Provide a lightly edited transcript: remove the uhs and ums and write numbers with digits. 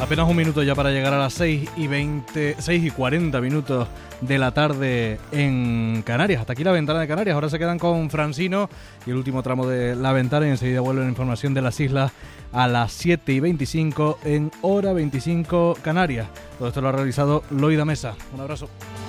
Apenas un minuto ya para llegar a las 6:40 minutos de la tarde en Canarias. Hasta aquí la ventana de Canarias. Ahora se quedan con Francino y el último tramo de la ventana, y enseguida vuelven información de las islas a las 7:25 en hora 25 Canarias. Todo esto lo ha realizado Loida Mesa. Un abrazo.